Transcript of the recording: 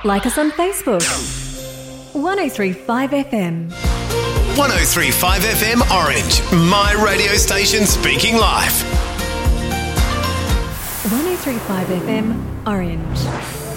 Like us on Facebook. 1035 FM. 1035 FM Orange, my radio station speaking live. 1035 FM Orange.